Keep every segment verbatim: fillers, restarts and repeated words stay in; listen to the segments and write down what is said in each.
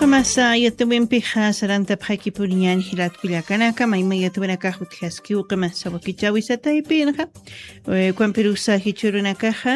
Masa yatuwinpiqa saranta p'haykipuriñani hiratkullakanaka mayma yatuwanakaqa utqaskiwqa masa wakichawisataypinqa Juanpirusa hichurunakaqa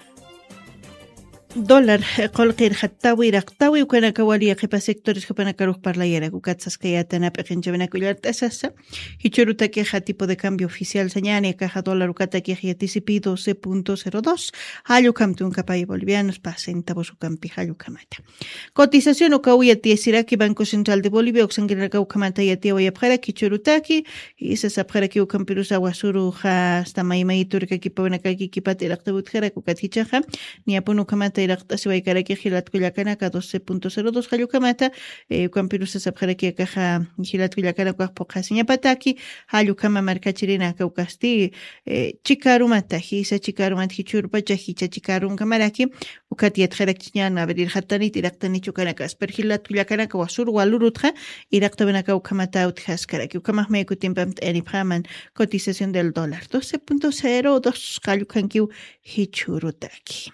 dólar qolqir hattawi raqtawi ukanaka waliya qipa sectores qipanakaruk parlayara kukatsas kayatanapi qinchaminakullarta asasa hichurutakiqa tipo de cambio oficial sañani caja dólar ukatakiqa yatisipi doce punto cero dos hallu kamtun kapay bolivianos pa centavos ukampi hallu kamata cotización ukawya tiesiraki Banco Central de Bolivia uksanginaka ukamata yatiwa yapjaraki hichurutaki isa sapjaraki ukampirusa wasuruja hasta maymayturka kipawanakaki kipati raqtabutjara kukatichaja niapun ukamata Iraqtasiwaykaraki hilatkullakanaka doce punto cero dos hallukamata Juanpirusa sapjaraki akaja hilatkullakanaka poqasiñapataki hallukama markachirinaka ukasti chikarumata hisa chikarumata hichurpacha hicha chikarunkamaraki ukatiyatjaraqchiñana abrir hatanit iraqtanichu kanaka asper hilatkullakanaka wasur walurutja iraqtabanaka ukamata utjaskaraki ukamaqmayku timpamta eniphaman cotización del dólar doce punto cero dos hallukankiw hichurutaki.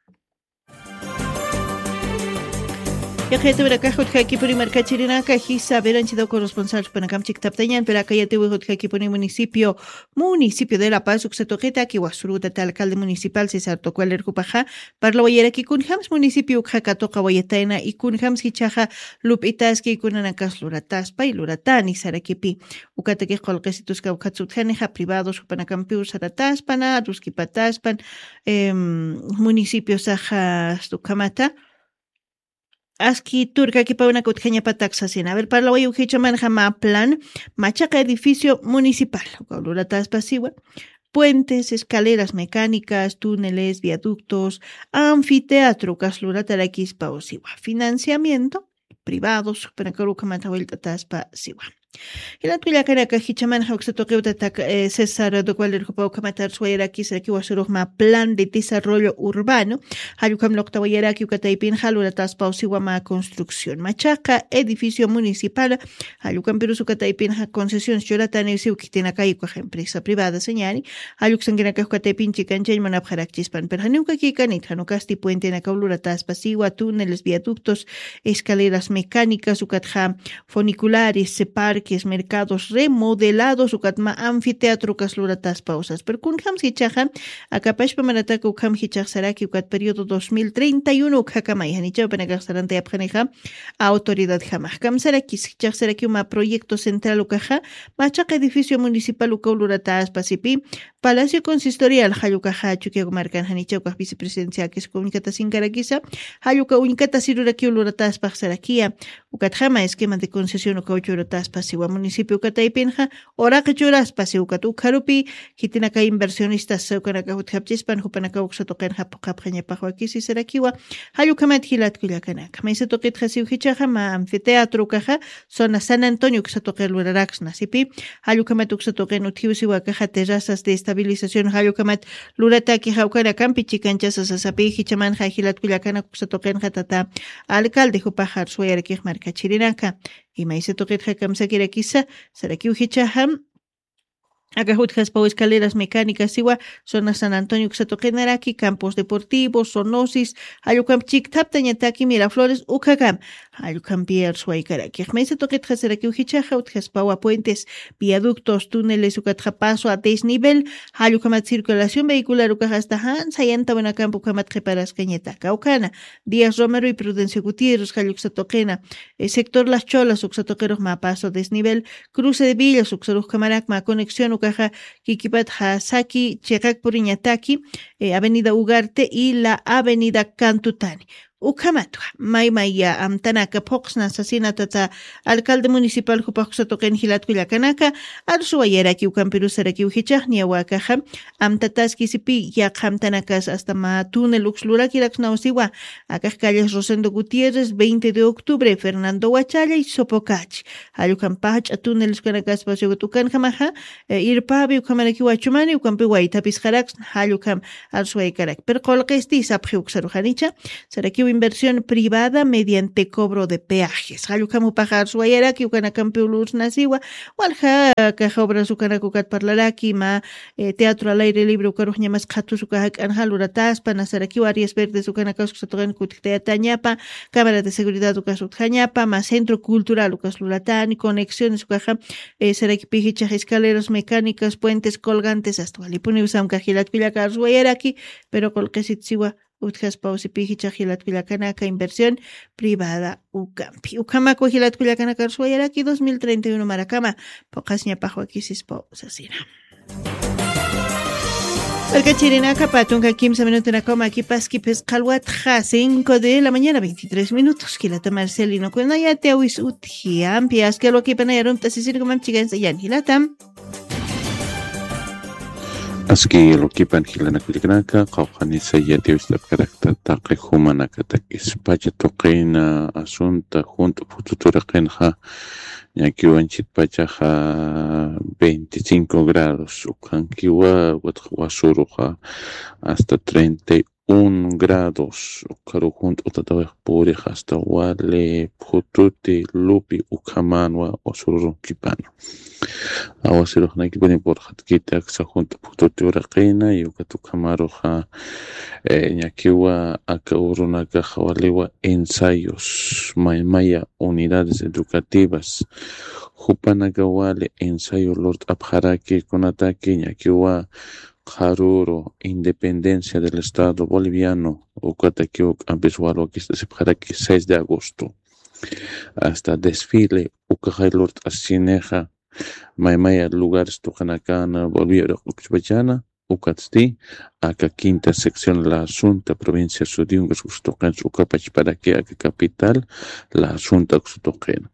Yaqayta Veracruz Hotjaki markachirinaka hisa veranchida corresponsal panakamchik taptañan Peracayate Hotjaki municipio municipio de La Paz uxatoqueta ki wasuruta tal alcalde municipal César Tocualer Jupaja parlawayera ki kunhams municipio uxakatoqa wayataina y kunhams hichaja lupitaski kunanakas lurataspa y luratani sarakipi ukataki qolqesituska ukatsutjaneja privados panakampiu sarataspana ruskipataspan em, municipio saja stukamata Aski turca que para una cotjeña pataxación. A ver, para la hoy ujicha manjama plan, machaca edificio municipal, cauluratas pasiva, puentes, escaleras mecánicas, túneles, viaductos, anfiteatro, casluratarakis pausiwa, financiamiento, privados, para caruca matahuelta taspa siwa. Y la tuya cara que hichaman hauxatoqueuta César do cual el copau kamatar suayaraki seraki wasurugma plan de desarrollo urbano hayukam loktawayaraki ukataipin haluratas pausiwama construcción machaca edificio municipal hayukam perus ukataipin concesión choratane siukitinaka iko empresa privada señali hayuk sanginaka ukataipin chikanchen manabjarakchispan perhanuka kikanit hanukasti puente na kauluratas pasiwa túneles viaductos escaleras mecánicas ukatja funiculares separ que es mercados remodelados ukatma anfiteatro kasluratas pausas per kunham hichaja akapash pamanataka ukham hichaj saraki ukat periodo dos mil treinta y uno ukhakamay hanicha panagaxarante apjaneja autoridad jamaj kam saraki hichaj saraki uma proyecto central ukaja machaqa edificio municipal ukauluratas pasipi palacio consistorial hayukaja chukia markan hanicha ukaj vicepresidencia que es comunicata sinkarakisa hayuka unikata siruraki uluratas pajsarakia ukat jama esquema de concesión ukauchuratas pasiwa municipio Cataypinja, Oraque Churas, Pasiucatu Carupi, Hitinaka inversionistas, Saukanaka Hutcapchispan, Hupanaka Uxatoken Hapocapreña Pahuakis y Serakiwa, Hayukamat Hilat Kuyakanaka, Maisatoket Hasiu Hichahama, Anfiteatro Caja, Zona San Antonio Xatokel Lurarax Nasipi, Hayukamat Uxatoken Utiusiwa Caja Terrazas de Estabilización, Hayukamat Lurataki Haukara Campi Chicanchas Sasapi, Hichaman Hilat Kuyakana Uxatoken Hatata, Alcalde Hupajar Suerkir Marca Chirinaka, y maíz toquet jakamsa kirakisa saraki uhichaham Acajutjas pau escaleras mecánicas igual zona San Antonio Xatoquenaraki campos deportivos zonosis ayukam chik taptañataki Miraflores ukakam ayukam pier suaykaraki meise toquet jasaraki uhichaja utjas pau puentes viaductos túneles ukatja paso a desnivel ayukamat circulación vehicular ukajasta han sayanta buena campo kamat reparas cañetaka ukana Díaz Romero y Prudencio Gutiérrez ayuk Xatoquena sector Las Cholas uxatoqueros ma paso desnivel cruce de villas uxaruj camarak ma conexión Caja Kikipat Hasaki Chekak Puriñataki eh, Avenida Ugarte y la Avenida Cantutani Ukamatwa Maymaya Amtanaka Poxna Sasina Tata Alcalde Municipal Jupaxatoken Hilat Kuyakanaka Arsuayeraki Ukampirusaraki Uhichah Niawakaja Amtataski Sipi Yakamtanakas hasta Matune Luxluraki Laxnausiwa Acá calles Rosendo Gutiérrez veinte de octubre Fernando Huachalla y Sopocach Ayukampach Atuneles Kanakas Pasiotukan Jamaja Irpabi Ukamaraki Huachumani Ukampi Waitapis Harax Hayukam Arsuaykarak Percolquesti Sapjuxarujanicha Saraki inversión privada mediante cobro de peajes. Hayukamu pagar suayaraki ukanakampi ulus nasiwa walja caja obras ukanakukat parlaraki ma eh, teatro al aire libre ukaruj llamas khatus ukahak anjaluratas panasaraki áreas verdes ukanakas kusatogan kutikteatañapa cámara de seguridad ukasutjañapa ma centro cultural ukaslulatani conexiones ukaja eh, saraki pijicha escaleras mecánicas puentes colgantes hasta walipuni usam kajilat pilaka suayaraki pero colquesitsiwa Utjas pausi pijicha hilat kuyakanaka inversión privada ukampi. Ukamako hilat kuyakanaka suayaraki dos mil treinta y uno maracama. Pocasña pajo aquí sispo sasina. Percachirinaka patunka quince minutos en la coma aquí paski pescalwat ja cinco de la mañana veintitrés minutos. Kilata Marcelino kunaya te awis uthiam pias que lo que panayarum tasisir como chigan sayan hilatam. Aski lo que pan hilana kulikanaka qawqani sayati ustab karakta taqi humanaka takis pacha toqina asunta junto fututura qenja ñaki wanchit pachaja veinticinco grados ukankiwa watqwasuruqa hasta treinta y uno grados ukaru junto utatawaj puri hasta wale fututi lupi ukamanwa wasururu kipano awasiruq naykipani por hatkita aksa junto fututi uraqina yukatu kamaruqa eh, ñakiwa aka urunaka hawaliwa ensayos maymaya unidades educativas hupanaka wale ensayo lord abjaraki kunataki ñakiwa Jaruro, independencia del Estado boliviano, Ucataquiuc, Ambisualo, que se aquí seis de agosto, hasta desfile, Ucajailurt, Asineja, Maimaya, lugares Tucanacana, Bolivia, Uxbachana, Ucatsti, acá quinta sección, la Asunta, provincia Sudiungas, Uxtocan, Ucapach, para que acá capital, la Asunta, Uxtocan.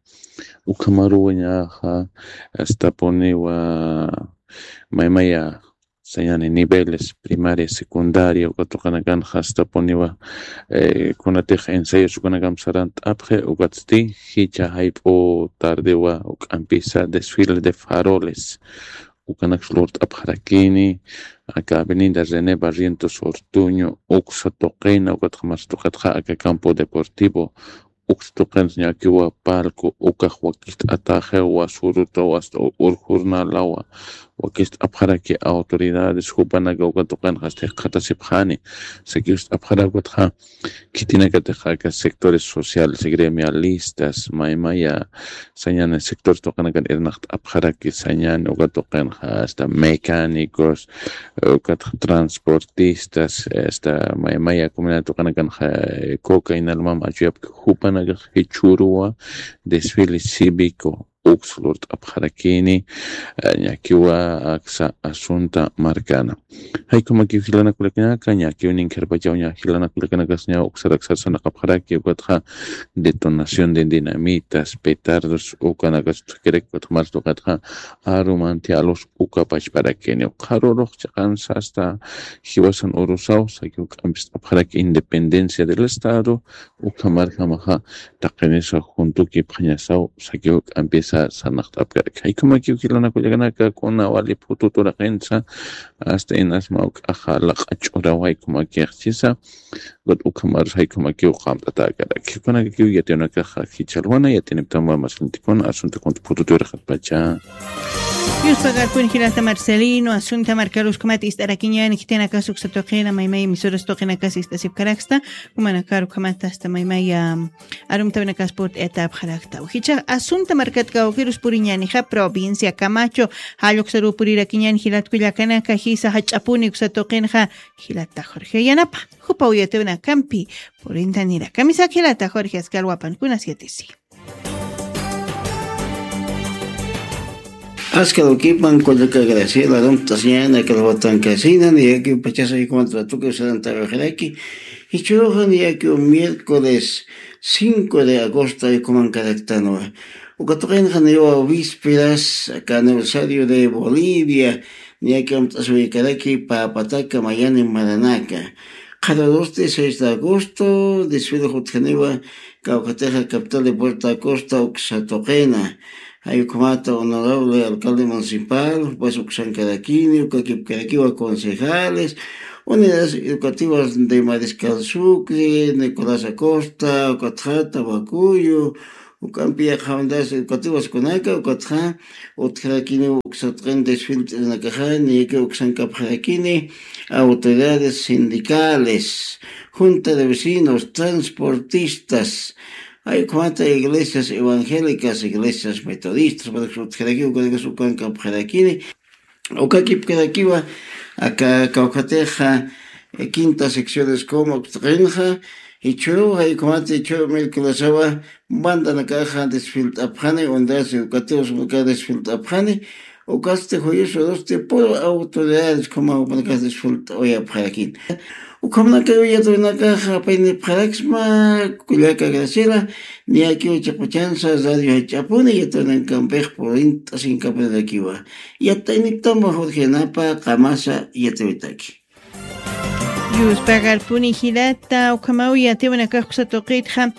Ucamaruñaja, hasta Ponewa, Maimaya, señan en niveles primaria, secundaria, o katokanagán hasta poniwa eh, con la teja ensayo su kanagam sarant apje o gatsti hicha hype o tardewa o empieza desfile de faroles o kanax lord abharakini acá avenida René Barrientos Ortuño uxa toqena o katjamas toqatja acá campo deportivo uxtoqen ñakiwa palco ukajwakist ataje wa suruto hasta urjurna lawa wakist abharaki autoridades hupanaga ukatoqan hasta qatasibjani sekist abharakutja kitinakatja sectores sociales gremialistas maymaya sañan sectores toqanakan irnacht abharaki sañan ukatoqan hasta mecánicos ukat transportistas hasta maymaya comunidad toqanakan coca inalmam ajab hupanaga hichurua desfile cívico Uxlurt Abharakini, Ñakiwa Aksa Asunta Marcana. Hay como que Hilana Kulakanaca, Ñaki un Inkerpachao, Hilana Kulakanacasña, Uxaraxasana Abharaki, Ugatja, detonación de dinamitas, petardos, Ukanakas, Kerek, Utmars, Ukatja, Arumanti a los Ukapach para Kenia, Karoroch, Chakans, hasta Hibasan Urusao, Sakuk Abharaki, independencia del Estado, Ukamar Hamaha, Takenesa, junto que Pañasao, Sakuk empieza sanakt apkarak hay como que kilana kuyaganaka kuna wali pututura qensa hasta enas mauk akhala qachura way como que xisa god ukamar hay como que uqamta karak kuna que yatena ka khichalwana yatene tamba masuntikon asunto con pututura qatpacha Yus pagar kun hilata Marcelino asunta marcarus kumatis tarakiña ni kitena kasuk satoqena maymay misuras toqena kasista sipkaraksta kumana karu kamata hasta maymay arum tabena kasport etap kharakta hicha asunta markatka okirus puriñani ha provincia Camacho halok saru purirakiñan hilat kuyakana kahisa hachapuni kusatoqenja hilata Jorge yanapa hupa uyatuna campi purintanira kamisa hilata Jorge askalwapan kuna siete si Hasta lo que pan con la Graciela Dom Tasñana que lo botan casina ni que pachasa y contra tu que se dan aquí y churojan ya que un miércoles cinco de agosto y como caractano o que toquen janeo vísperas acá aniversario de Bolivia ni que un aquí para Pataca mañana en Maranaca cada dos de seis de agosto desfile Jutjaneva Caucateja capital de Puerto Acosta Oxatoquena hay como honorable alcalde municipal, pues Uxan Caraquini, Ucaquip Caraquiwa concejales, unidades educativas de Mariscal Sucre, Nicolás Acosta, Ucatja, Tabacuyo, Ucampia Jaundas educativas Conaca, Ucatja, Utjaquini, Uxatren desfiles en la caja, ni que Uxancapjaquini, autoridades sindicales, junta de vecinos, transportistas. Hay cuatro iglesias evangélicas, iglesias metodistas, para que su o que acá Caucateja, quinta secciones como Trenja, y Churu, hay cuatro Churu mil que la saba, banda na caja desfilt apjane, ondas educativos que desfilt apjane, o caste joyos o dos por autoridades como para que desfilt hoy apjaquín. O como na que hoy ya na caja peine praxma, cuyaca gracela, ni aquí o chapochanza, radio chapune, y todo en campej por inta sin capa de aquí va. Y hasta en itamo Jorge Napa, Camasa y Atevitaki. Yus pagar puni hilata ukamau ya tebana kaksa toqitha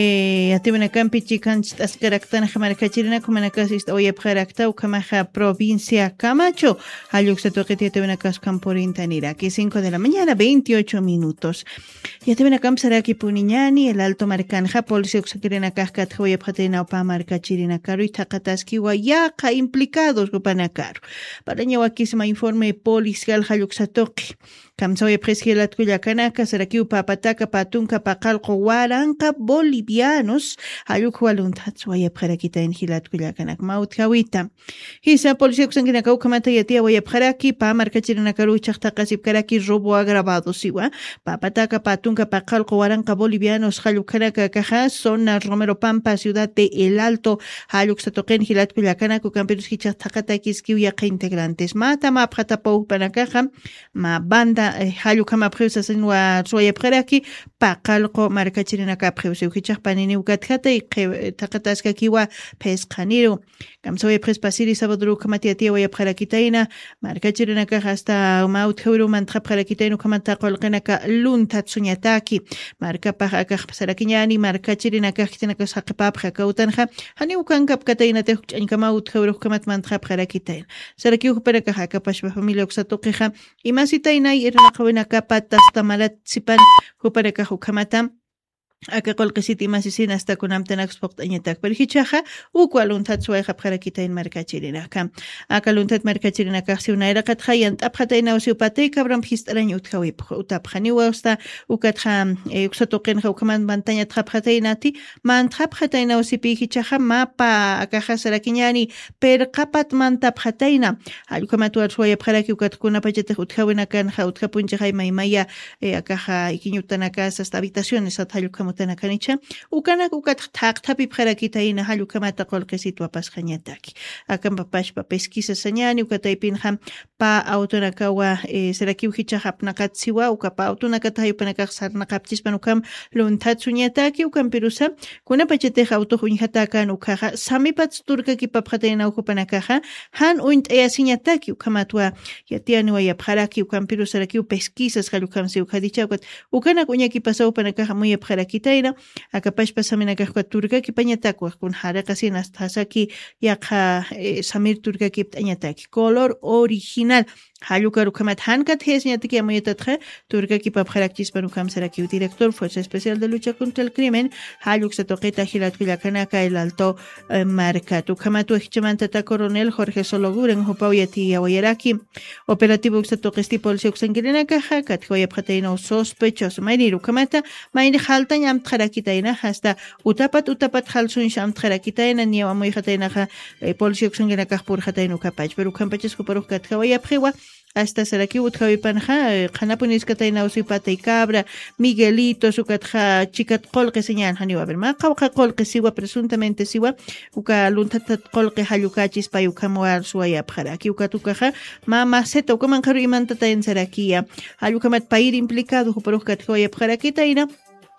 eh ya tebana campi chicanch ascaractana jamarcachirina kumanakasis oye pjarakta ukamaja provincia Camacho ayuxa toqit ya tebana kas camporintanira que cinco de la mañana veintiocho minutos ya tebana camsaraki puniñani el alto marcanja policía uxakirina kaskat oye pjatena opa marcachirina caro y taqataski wayaka implicados gupanacaro para ñawakisma informe policial ayuxa toqi Kamsoye presgilat kuyakanaka sarakiu papataka patunka paqalqo waranqa bolivianos ayuq waluntatsu waya pharakita en hilat kuyakanak maut hawita hisa policía kusankinaka ukamata yatia waya pharaki pa markachirina karu chaqta qasib karaki robo agravado siwa papataka patunka paqalqo waranqa bolivianos hayukanaka kaja zona Romero Pampa ciudad de El Alto ayuq satoqen hilat kuyakanak ukamperus hichaqta qatakiskiu yaqa integrantes mata ma phatapau panakaja ma banda halu kama preusa sinwa soya preraki paqalqo markachirina ka preusa ukichaq panini ukatkata y taqataska kiwa pesqaniru kamsoya prespasiri sabadru kamatiatia waya prelakitaina markachirina ka hasta maut khawru mantra prelakitainu kamanta qolqina ka lunta tsunyataki marka paha ka sarakiñani markachirina ka kitina ka saqpa qakautanha hani ukankap kataina te kamaut khawru kamat mantra prelakitain saraki upera ka ka pashba familia uksatoqija imasitaina Nakawina kapat hasta malat sipan hupareka hukamata aka qolqisiti masisina hasta kunamtanak spoqtañatak perhichaja ukwaluntat suayqa pqarakitain markachirinaka aka luntat markachirinaka siunaira qathayan tapqataina usiupatay kabram histarañ uthawi utapqani wasta ukatha uksatoqen hukaman mantaña tqapqatainati man tqapqataina usipi hichaja mapa aka hasarakiñani perqapat man tapqataina alkamatu suaya pqaraki ukatkuna pachata uthawina kan uthapuncha maymaya aka ikiñutanaka hasta habitaciones athalluka mutanakanicha ukana ukat tak tapi pqarakitaina hallukamata qolqisitu apasqañataki akan papashpa pesquisa sañani ukataypin ham pa autonakawa serakiw hichahapnaqatsiwa ukapa autonakata hayupanakaq sarnaqapchispan ukam luntatsuñataki ukan pirusa kunapachateqa autohuñhatakan ukaqa samipats turkaki papqataina ukupanakaqa han uint'ayasiñataki ukamatwa yatiani waya pqaraki ukan pirusa serakiw pesquisas hallukamsi ukadichawkat ukanak uñaki pasawpanakaqa muya pqaraki Taina, akapashpa samina kahkwa turka ki pañatakwa kun haraka sinas tasaki yaqa samir turka ki pañataki color original Halukaru kamat hankat hesñatiki amoyetatja turka ki papjarakchis panukam saraki director Fuerza Especial de Lucha contra el Crimen haluk satoqita hilatkullakanaka El Alto Marcatu kamatu ejchamantata coronel Jorge Sologuren hopauyati awayaraki operativo satoqisti policía uxankirinaka hakat hoyapqataina sospechoso mayniru kamata mayni haltaña amtjarakitaina hasta utapat utapat halsun shamtjarakitaina niawamoyjataina policía uxankirinaka purjataina kapach pero kampachis kuparukat hawayapjiwa hasta saraki utjawi panja qanapunis kataina usipatay cabra Miguelito sukatja chikat qolqe señal haniwa ver ma qawqa qolqe siwa presuntamente siwa uka luntatat qolqe halukachis payukamwar suaya pjaraki uka tukaja ma maseta uka manqaru imantata en sarakia halukamat pair implicado huparukat hoya pjarakitaina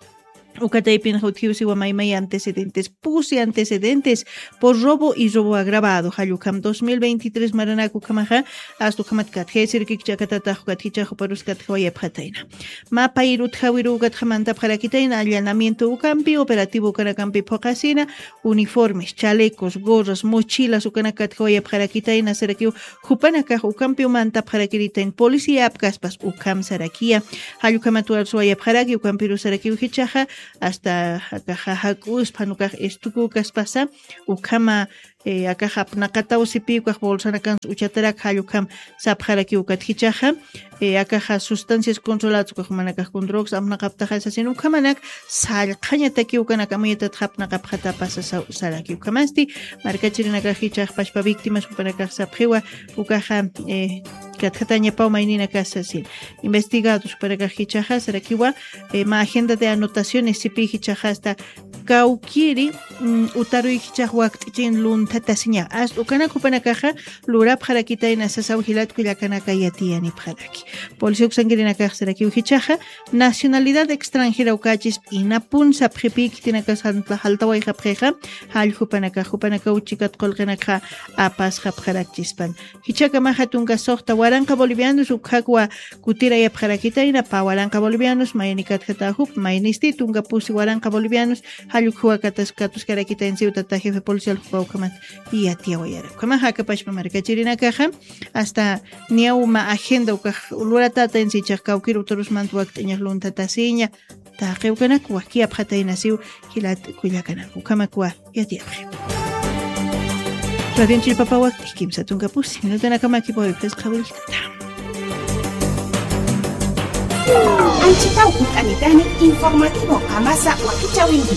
Ucataipin Jautiusi Guamaymay antecedentes, puse antecedentes por robo y robo agravado. Hayukam dos mil veintitrés Maranaku Kamaja, hasta Kamat Katjesir Kikchakatata Katichajo Paruskat Hoyapataina. Mapa Irut Hawiru Gathamanta Parakitaina, allanamiento Ucampi, operativo Caracampi Pocasina, uniformes, chalecos, gorras, mochilas, Ucanacat Hoyaparaquitaina, Sarakiu, Jupanaka, Ucampi Manta Parakiritain, Policía Apcaspas, Ucam Sarakia, Hayukamatuar Soyaparaki, Ucampiru Sarakiu Hichaja, hasta akajajakus panukaj estukukas pasa ukama eh, akajap nakataw sipiukaj bolsanakan uchatarak hayukam sapjaraki ukathichaja eh, akaja sustancias controladas ukaj manakaj con drogas amnaqaptaja sasin ukamanak salqañataki ukanakamuyata tjapnaqapjata pasa saraki ukamasti markachirinakajichaj pashpa víctimas upanakaj sapjiwa ukaja eh, Katjataña Paumainina Casasin. Investigados para Cajichaja, Sarakiwa, eh, ma agenda de anotaciones, Sipi Hichajasta, Kaukiri, Utaru Hichahwakt, Chin Lun Tatasiña, Ast Ukanakupana Caja, Lurap Harakita en Asasau Hilat Kuyakanaka Yatiani Paraki. Policía Uxangirina Cajaraki Hichaja, nacionalidad extranjera Ukachis, Inapun Sapjipik, Tinakasan Haltawa y Japreja, Haljupanaka, Jupanaka Uchikat Kolganaka, Apas Japjarakchispan. Hichaka Mahatunga Sohta Waranka bolivianos ukakwa kutira yapjarakitaina pa waranka bolivianos mayanikat hatahup mayanisti tunga pusi waranka bolivianos halukua katas katus karakitain ciudad jefe policial hukaman y atia wayara kama haka pashpa markachirina kaja hasta niauma agenda ukaj ulurata en sichak kaukiru torus mantuak teñas lunta tasiña ta qeukana kwa kia pjataina siu hilat kuyakana ukama kwa yatia Radio Chilpapawak, Kimsa Tungapusi, minuto na kamaki po ipres kawilita. Anchitau utanitani informativo Kamasa Wakichawindi.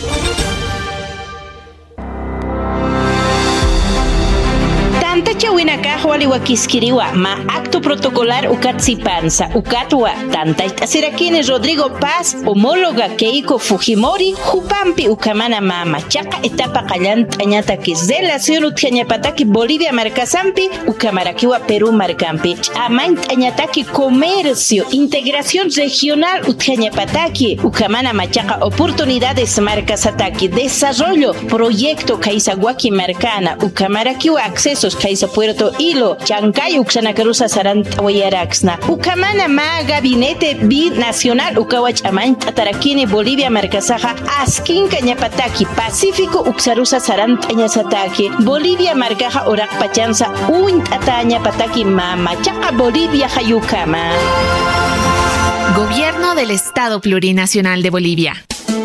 Tanta chawinaka wali wakiskiriwa ma acto protocolar ukatsipansa ukatwa tanta asirakine Rodrigo Paz homóloga Keiko Fujimori Jupampi ukamana mama chaka etapa kallant añata que relación utjañapataki Bolivia marcasampi ukamarakiwa Perú marcampi amaint añataki comercio integración regional utjañapataki ukamana machaka oportunidades marcasataki desarrollo proyecto Kaisawaki marcana ukamarakiwa accesos Kaisa Puerto Hilo, Chancay, Uxanacarusa, Sarantawayaraxna, Ucamana, Ma, Gabinete Binacional, Ucawach, Amain, Tatarakini, Bolivia, Marcasaja, Askin, Cañapataki, Pacífico, Uxarusa, Sarantanyasataki, Bolivia, Marcaja, Orak Pachanza, Uint, Ataña, Pataki, Mama, Chaca, Bolivia, Hayucama. Gobierno del Estado Plurinacional de Bolivia.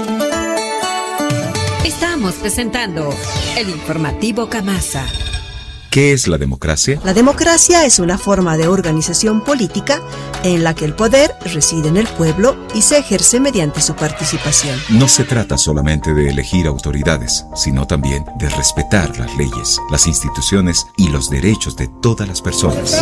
Estamos presentando el informativo Kamasa. ¿Qué es la democracia? La democracia es una forma de organización política en la que el poder reside en el pueblo y se ejerce mediante su participación. No se trata solamente de elegir autoridades, sino también de respetar las leyes, las instituciones y los derechos de todas las personas.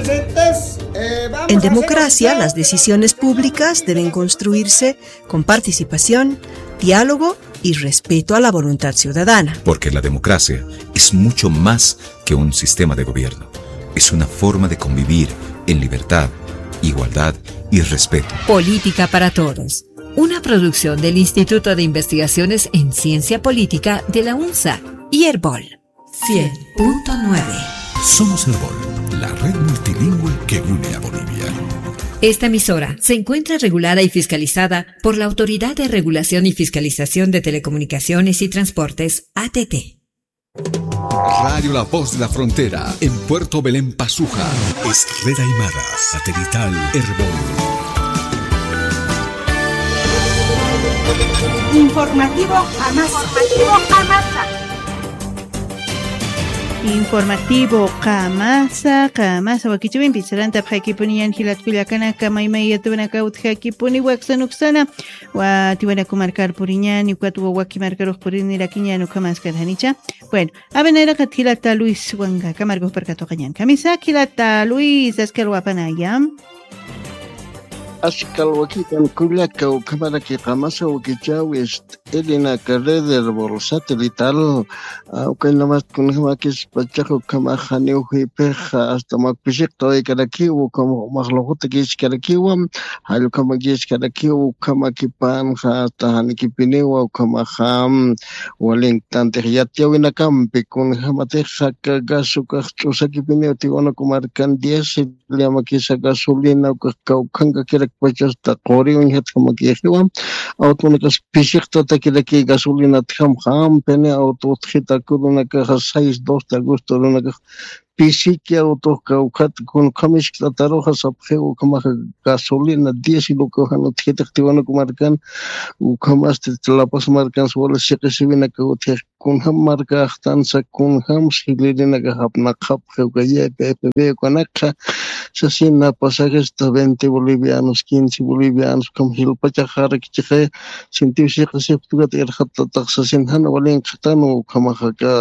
En democracia, las decisiones públicas deben construirse con participación, diálogo y respeto a la voluntad ciudadana. Porque la democracia es mucho más que un sistema de gobierno. Es una forma de convivir en libertad, igualdad y respeto. Política para Todos. Una producción del Instituto de Investigaciones en Ciencia Política de la UNSA y Herbol. cien punto nueve. Somos Herbol, la red multilingüe que une a Bolivia. Esta emisora se encuentra regulada y fiscalizada por la Autoridad de Regulación y Fiscalización de Telecomunicaciones y Transportes, A T T. Radio La Voz de la Frontera, en Puerto Belén, Pazuja. Es Red Aymara, satelital Herbol. Informativo Kamasa. Informativo Kamasa. Informativo Kamasa, Kamasa, Wakichubin, Pizaranta, Hakipunian, Hilatkulakana, Kamaimaya, Tuanaka, Hakipuni, Waxanuxana, Watiwana Kumarkar Puriñan, y Cuatu Waki Marcaros Purin, Iraquiña, no Kamas Kadanicha. Bueno, Avenera Katilata Luis Wanga, Camargo Percato Cañan, Camisa, Kilata Luis, Askelwapanayam. Ashkal wakikan kullaka ukamaraki qamasa wakichawis Elena Carreder por satelital ukainamas kunhamakis pachajo kamajani uhipeja hasta makpishikto ikarakiwu como makhluqta kishkarakiwa halu kamakis karakiwu kamakipan hasta hanikipiniwa kamajam walin tantejyatiawina kampi kunhamateja kagasuka chusakipiniwa tiwana kumarkan diez liamakisa gasolina ukakaukanka kira pachas ta qori unhat kamakiwa autonikas pishikta takilaki gasolina tkam kham pene auto khita kuruna ka seis dos de agosto luna ka pisikia auto ka ukhat kun khamish taroja sabkheu kama gasolina diez lo ka hanu khita tiwana kumarkan ukamaste tlapas markan wala shiqisibina ka uthi kun ham marka khtansa kun ham shilina ka hapna khap kheu ka ye ppb konakha sasina pasajes de veinte bolivianos quince bolivianos como hilpacha khara kiche sintiu shiqisib tugat irkhatta taqsasin hana walin qtanu kama ka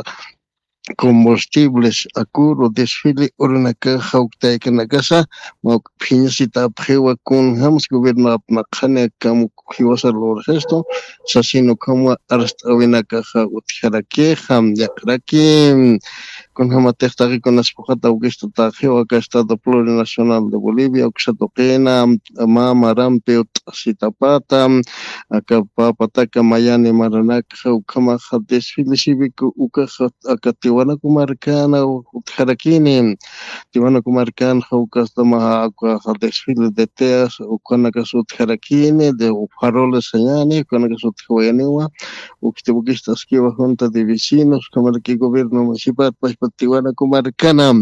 combustibles acuro desfile orunaka haukta kanakasa mo pinsita prewa kun hams gobierno apnaqane kam hiwasar lor gesto sasino como arstawinaka ha utjarake ham yakrake con hamatehtari con las pojata ugesto tajeo acá estado plurinacional de Bolivia uxatoquena mama rampe sitapata acá papataka mayani maranaka ukama desfile cívico uka acá Tiwana Kumarcana utjarakini Tiwana Kumarcana ukastama acá desfile de teas ukana sut jarakini de faroles señani ukana sut huayaniwa uktibugistas que junta de vecinos como el que gobierno municipal pues Tiwana Kumarcana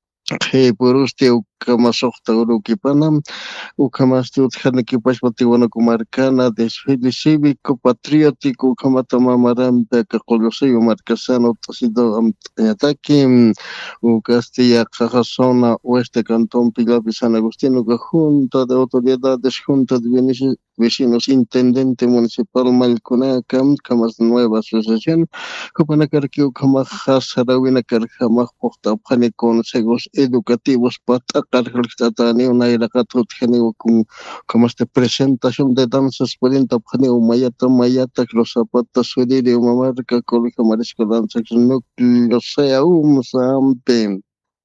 he por usted ukama sohta urukipanam ukamaste utjanaki pues Tiwana Kumarcana desfile cívico patriótico ukama tamamaram de Coloseo Marcasano tasido ataki ukastilla Cajasona Oeste Cantón Pilar y San Agustín que junta de autoridades junta de vecinos intendente municipal Malcunacam camas nueva asociación Kupanakarki ukama hasarawina karjama porta pani consejos educativos para cargalitani una irakatot genio con como esta presentación de danzas cuarenta genio mayata mayata los zapatos suelire una marca colegio marisco danzas núcleo sea un sampe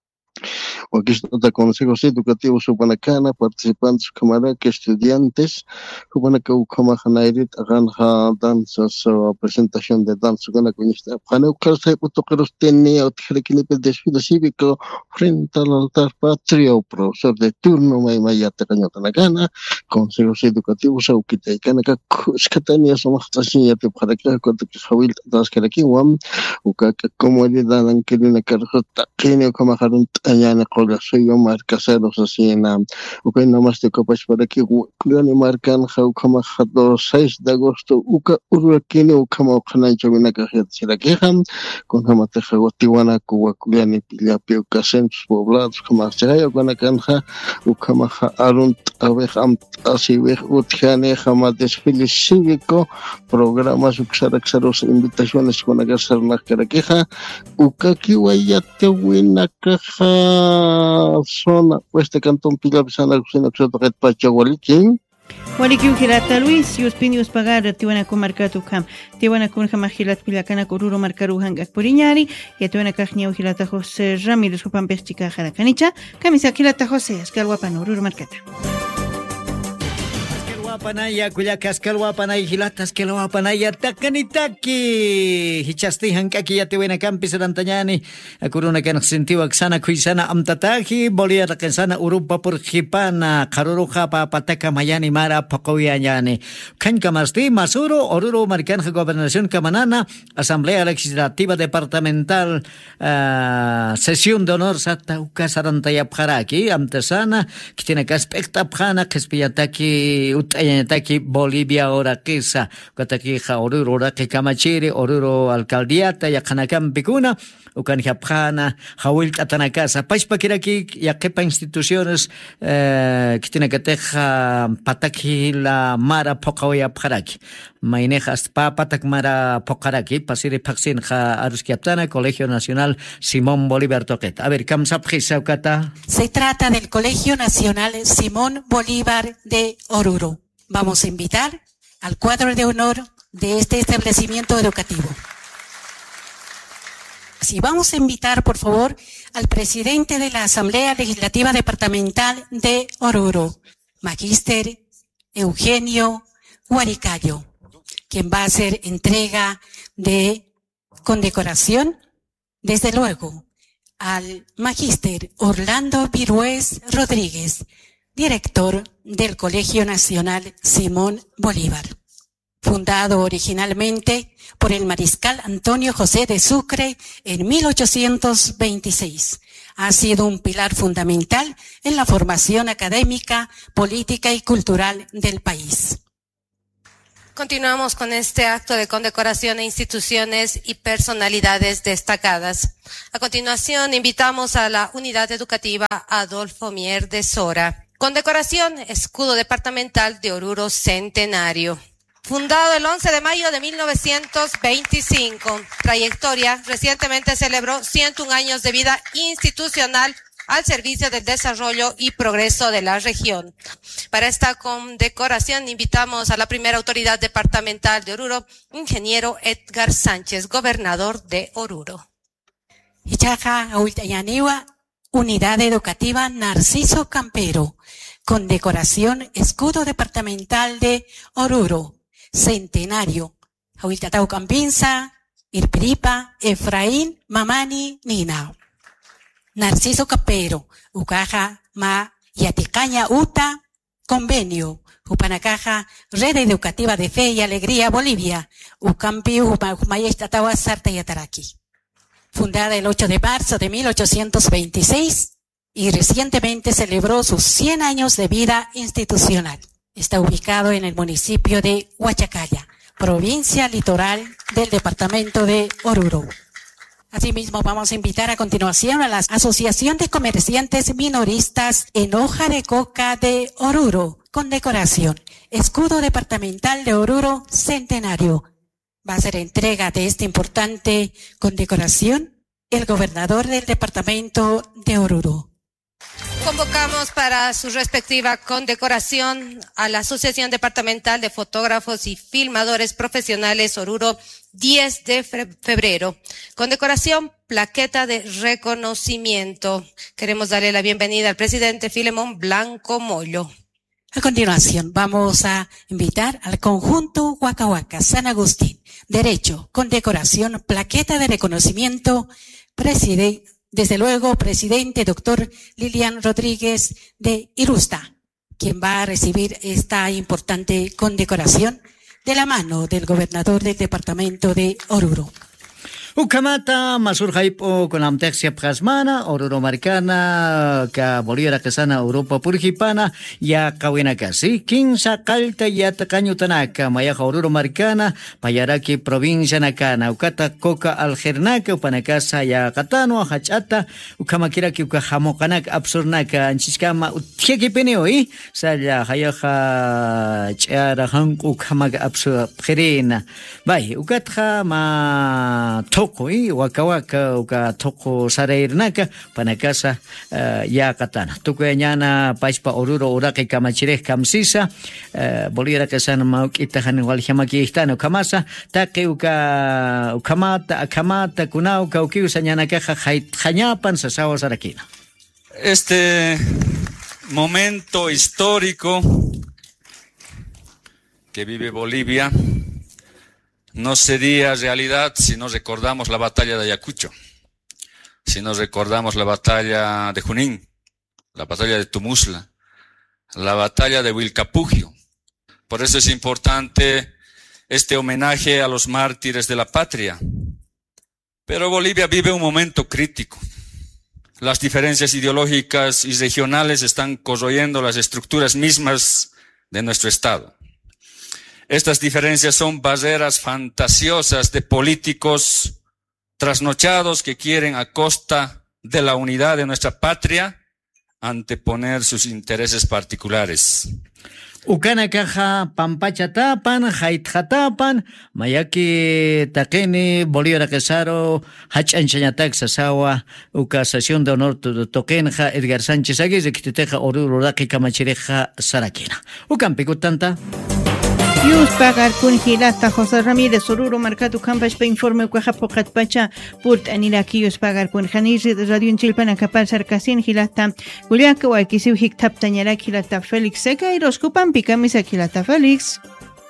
Aquí está consejos educativos Subanacana, participantes Camaraka, estudiantes, Subanaka Ukamahanairit, Aranja, danzas, presentación de danza, Ganaconista, Hanaukarsa, Putocaros tenía, Otjerequinipe, desfile cívico, frente al altar patrio, profesor de turno, Mayata Cañotanagana, consejos educativos, Aukita y Kanaka, Skatania, Somachtasia, Teparaka, Kotakawil, Taskarakiwam, Ukaka, Comodidad, Ankelina Carjota, Kenio Kamaharun, Ayana Colasio Marcaseros así en Uka nomás te copas para que Cleoni marcan Jaukama Jado seis de agosto Uka Uruakini Ukama Ukanacho Vinakajet Sirakehan con Hamate Jagotiwana Kuwa Cleoni Pilapio Casentos poblados como Seraya Guanacanja Ukama Arunt Avejam Asibej Utjane Jama desfile cívico programas Uxaraxaros invitaciones con Agasar Nakarakeja Uka Kiwayate Winakaja zona Oeste Cantón Pilar y San Agustín Oxotoquet Pachahualiquín Walikiu Girata Luis, Yus Pinius Pagar, Tiwana Kumarkatu Kam, Tiwana Kunjama Gilat Pilacana Coruro Marcaru Hangak Poriñari, y Tiwana Kajnia Gilata José Ramírez Jupan Pestica Jaracanicha, Camisa Gilata José, Escalguapan, Ururo Marcata. Panaya kuyakas kalwa panay hilatas kalwa panaya takanitaki hichasti hankaki ya tewena kampi sarantanyani akuruna kan sentiwa sana kuisana amtatahi bolia sana urupa por hipana karuruja pa pataka mayani mara pakoyanyani kan kamasti masuro oruro marcan gobernación kamanana asamblea legislativa departamental uh, sesión de honor sata ukasarantaya pharaki amtasana kitina kaspekta phana kispiyataki utay Yanataki Bolivia ora kisa kataki ha Oruro ora que Kamachiri Oruro alcaldiata Yakanakam Picuna ukan Japana Hawil Katanakasa Paispakiraki Yakepa instituciones eh Kitinakateja Pataki la Mara Pokawaya Paraki Mainejas pa Patak Mara Pokaraki Pasiri Paxin ha Aruskiaptana Colegio Nacional Simón Bolívar Toqueta. A ver, Kamsapjisa Ukata. Se trata del Colegio Nacional Simón Bolívar de Oruro. Vamos a invitar al cuadro de honor de este establecimiento educativo. Sí, vamos a invitar, por favor, al presidente de la Asamblea Legislativa Departamental de Oruro, Magíster Eugenio Huaricayo, quien va a hacer entrega de condecoración, desde luego, al Magíster Orlando Virués Rodríguez, director del Colegio Nacional Simón Bolívar. Fundado originalmente por el mariscal Antonio José de Sucre en mil ochocientos veintiséis. Ha sido un pilar fundamental en la formación académica, política y cultural del país. Continuamos con este acto de condecoración a instituciones y personalidades destacadas. A continuación, invitamos a la Unidad Educativa Adolfo Mier de Sora. Condecoración Escudo Departamental de Oruro Centenario. Fundado el once de mayo de mil novecientos veinticinco. Trayectoria, recientemente celebró ciento un años de vida institucional al servicio del desarrollo y progreso de la región. Para esta condecoración invitamos a la primera autoridad departamental de Oruro, ingeniero Edgar Sánchez, gobernador de Oruro. Ichaja Aultayaniwa, Unidad Educativa Narciso Campero, condecoración Escudo Departamental de Oruro, Centenario. Aultatau Campinza, Irpiripa, Efraín, Mamani, Nina. Narciso Capero, Ucaja, Ma, Yaticaña, Uta, Convenio, Upanacaja, Red Educativa de Fe y Alegría, Bolivia, Ucampi, Umayestatawa, Sarta y Ataraki. Fundada el ocho de marzo de mil ochocientos veintiséis y recientemente celebró sus cien años de vida institucional. Está ubicado en el municipio de Huachacalla, provincia litoral del departamento de Oruro. Asimismo, vamos a invitar a continuación a la Asociación de Comerciantes Minoristas en Hoja de Coca de Oruro, condecoración Escudo Departamental de Oruro Centenario. Va a ser entrega de esta importante condecoración el gobernador del departamento de Oruro. Convocamos para su respectiva condecoración a la Asociación Departamental de Fotógrafos y Filmadores Profesionales Oruro, diez de febrero. Condecoración, plaqueta de reconocimiento. Queremos darle la bienvenida al presidente Filemón Blanco Mollo. A continuación, vamos a invitar al conjunto Huaca Huaca San Agustín. Derecho, condecoración, plaqueta de reconocimiento, presidente. Desde luego, presidente doctor Lilian Rodríguez de Irusta, quien va a recibir esta importante condecoración de la mano del gobernador del departamento de Oruro. Ukamata, Masur Haipo, con Amtexia Prasmana, Oruro Marcana, ka Bolívar Casana, Europa Purjipana, ya Kawinakasi, Kinsa Kalta, ya Tacaño Tanaka, Mayaja Oruro Marcana, Payaraki, Provincia Nakana, Ukata Coca Algernaka, Upanacasa, ya Catano, Hachata, Ukamakiraki, Ukahamokanak, Absurnaka, Anchiskama, Utieki Peneoi, Saya Hayaha, Chara Hanku, Ukamaga Absur Perena, Bai, Ukatha, Ma Tokoi, Waka Waka, Uka Toko Sarairnaka, Panacasa, Ya Katana. Tukuyanyana, Paispa Oruro, Uraki Kamachirek Kamsisa, Bolívar Casana Maukitahan, Walhamaki Istano, Kamasa, Take Uka Ukamata, Akamata, Kunauka, Ukiusanyaka, Hayapan, Sasao Sarakina. Este momento histórico que vive Bolivia no sería realidad si no recordamos la batalla de Ayacucho, si no recordamos la batalla de Junín, la batalla de Tumusla, la batalla de Huilcapugio. Por eso es importante este homenaje a los mártires de la patria. Pero Bolivia vive un momento crítico. Las diferencias ideológicas y regionales están corroyendo las estructuras mismas de nuestro Estado. Estas diferencias son barreras fantasiosas de políticos trasnochados que quieren a costa de la unidad de nuestra patria anteponer sus intereses particulares. Ukana caja pampachatapan, haitjatapan, mayaki taqueni, Bolívar Quesaro, hachanchañatac sasawa, uka sesión de honor toquenja, Edgar Sánchez Aguirre, de Quiteteja, Orururaki, Camachireja, Saraquina. Ukan picutanta. Yus pagar kun hilata José Ramírez Oruro marcatu campash pa informe cuaja pocat pacha purt anilaki yus pagar kun Janis radio en Chilpan acapar sarcasin hilata Guliaka wa kisiu hiktap tañara hilata Félix Seca y roscupan picamisa hilata Félix.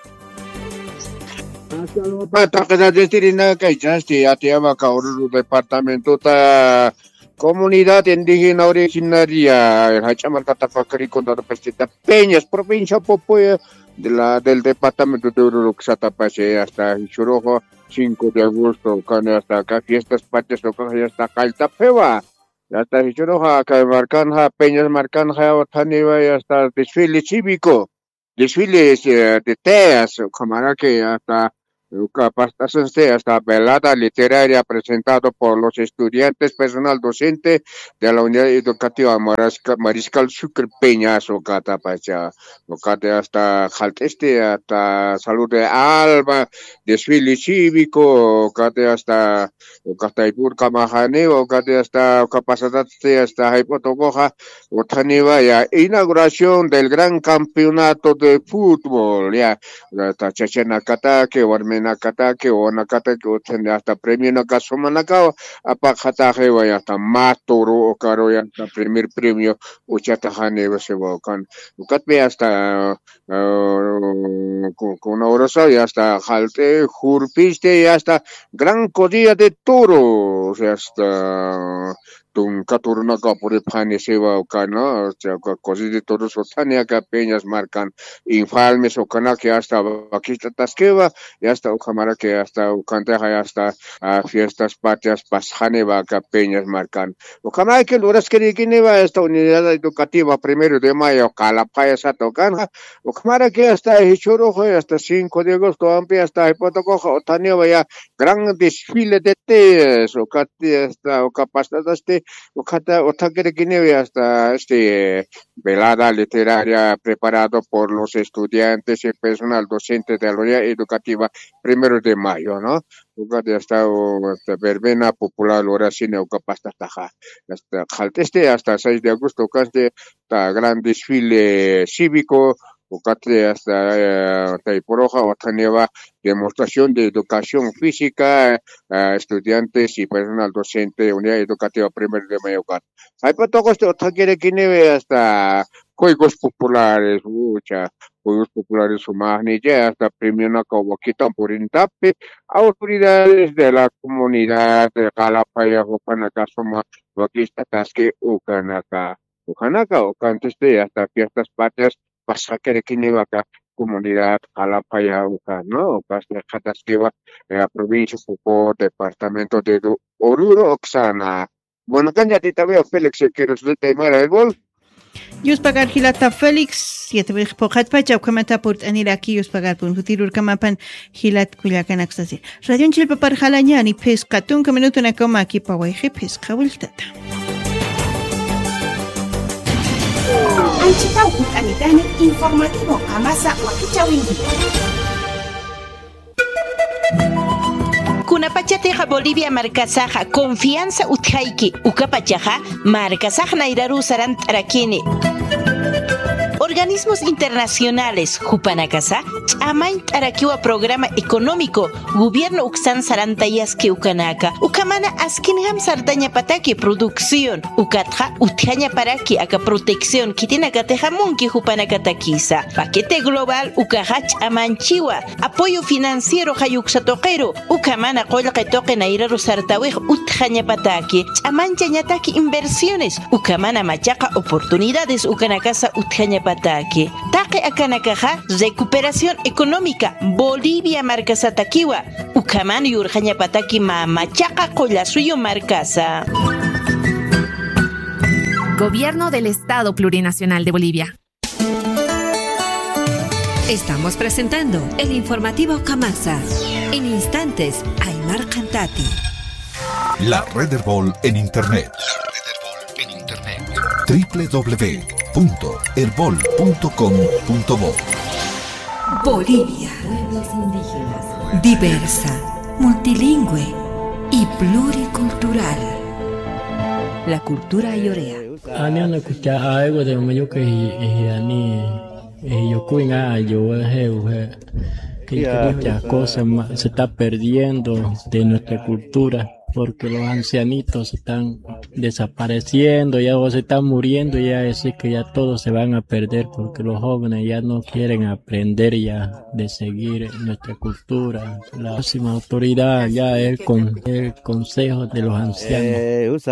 Pata que destirina que ya este atiaba ka Oruro departamento ta comunidad indígena originaria el hachamarcata fakri con la pestita Peñas provincia Popoya de la del departamento de Oruro Xatapase hasta Churojo cinco de agosto con hasta acá fiestas patrias o hasta Caltapeva hasta Churojo acá Marcanja Peñas Marcanja Otaniva y hasta desfile cívico desfile de teas como que hasta capacitación hasta velada literaria presentado por los estudiantes personal docente de la unidad educativa Mariscal Sucre Peñas o cata pacha o cata hasta Jalteste hasta Salud de Alba desfile cívico o cata hasta o cata Ipurca Majane o cata hasta capacidad hasta Hipotogoja o Taniva ya inauguración del gran campeonato de fútbol ya hasta Chachena Cata que Nakata que o nakata que o tiene hasta premio nakasoma nakao apakata hewa ya hasta matoro o caro ya hasta primer premio o chatahane se bocan ukatme hasta con una hora ya hasta jalte jurpiste ya hasta gran codilla de toro o sea hasta un caturna capore pane seba o cana o sea cosas de toros o tania que Peñas marcan infalmes o cana que hasta aquí tasqueva y hasta o cámara que hasta o canteja y hasta fiestas patrias pasjane va que Peñas marcan o cámara que horas que va esta unidad educativa primero de mayo calapaya satocana o cámara que hasta Chorojo hasta cinco de agosto amplia hasta Hipotocoja o tania vaya gran desfile de teas o cate hasta o capacidad este Okata Otakerekine hasta este velada literaria preparado por los estudiantes y personal docente de la unidad educativa primero de mayo, ¿no? Okata hasta verbena popular hora cine Okapasta taja hasta Jalteste hasta seis de agosto Okate hasta gran desfile cívico Okate hasta Taiporoja Otaneva demostración de educación física uh, estudiantes y personal docente de unidad educativa primero de mayo. Hay para todos estos que hasta juegos populares, mucha juegos populares humanos ya hasta premio na quitan por intape autoridades de la comunidad de Calapaya Okanaka Soma Wakista Tasque Ukanaka Ukanaka Okanteste hasta fiestas patrias pasa que Kinevaka comunidad Calapaya Uka, ¿no? Pasa Catasqueva, la provincia Popo, departamento de Oruro Oxana. Bueno, candidatita veo Félix que nos le temara el gol. Yus pagar hilata Félix, siete veces pocat pacha, kamata port anilaki yus pagar pun futirur kamapan hilat kuliakan aksasi. Radio en Chilpa par halañani pesca, tunca minuto na coma aquí pa guayje pesca vueltata. Anchitau Utanitani informativo Amasa Wakichawingi. Kunapachateja Bolivia marcasaja confianza utjaiki ukapachaja marcasaja nairaru sarant arakini. Organismos internacionales Jupanacasa, Amain Arakiwa Programa Económico, Gobierno Uxan Sarantayaski Ukanaka, Ukamana Askinham Sardaña Pataki Producción, Ukatja Utjaña Paraki Aka Protección, Kitinakateja Munki Jupanakatakisa, Paquete Global Ukahach Amanchiwa, Apoyo Financiero Hayuxatoquero, Ukamana Kolke Toque Nairaru Sartawej Utjaña Pataki, Amanchañataki Inversiones, Ukamana Machaca Oportunidades Ukanakasa Utjaña Pataki. Taque akanakaja, recuperación económica, Bolivia marcasa takiwa, Ukaman y Urjaña Pataki mamachaca collasuyo marcasa. Gobierno del Estado Plurinacional de Bolivia. Estamos presentando el informativo Kamasa. En instantes, Aymar Cantati. La Red Herbol en Internet. doble u doble u doble u punto herbol punto com punto bo. Bolivia. Pueblos indígenas. Diversa, multilingüe y pluricultural. La cultura ayorea. Ani ana kucha algo de medio que ani yo cuina yo he que muchas cosas se está perdiendo de nuestra cultura porque los ancianitos están desapareciendo, ya o se están muriendo, ya es que ya todos se van a perder porque los jóvenes ya no quieren aprender ya de seguir nuestra cultura. La próxima autoridad ya es con el consejo de los ancianos.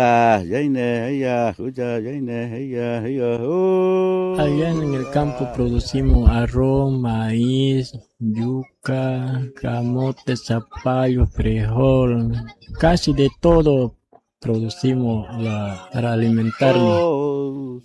Allá en el campo producimos arroz, maíz, yuca, camote, zapallo, frijol, casi de todo producimos la, para alimentarnos.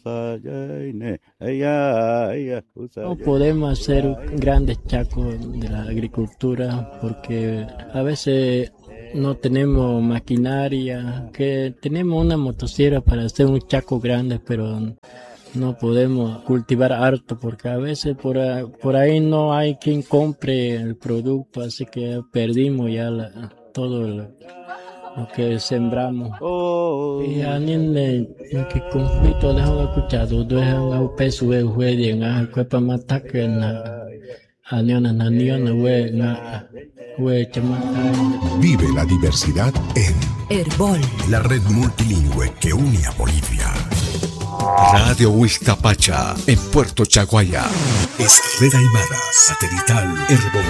No podemos hacer grandes chacos de la agricultura porque a veces no tenemos maquinaria, que tenemos una motosierra para hacer un chaco grande, pero no podemos cultivar harto porque a veces por, por ahí no hay quien compre el producto, así que perdimos ya la, todo el, lo que sembramos. Oh. Y a niños que conflicto dejan escuchado, dejan a peso de juego, a cuerpo matar que na a niños na niños we na we chama. Vive la diversidad en Herbol, la red multilingüe que une a Bolivia. Radio Huiztapacha en Puerto Chaguaya. Esclera Aymara, satelital Herbol.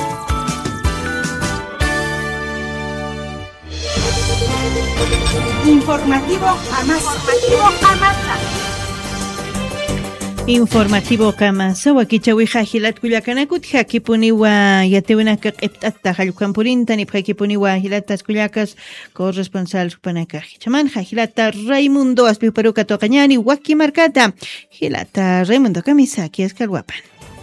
Informativo Kamasa. Informativo Kamasa. Informativo Kamasa. Wakichawi hajilat kullakanakut hakipuniwa yatewina qipt'atta hallqanpurinta ni hakipuniwa hilatas kullakas corresponsal supanakaji. Chaman hajilata Raimundo aspiparuka toqañani waki markata. Hilata Raimundo Kamisaki eskalwapan.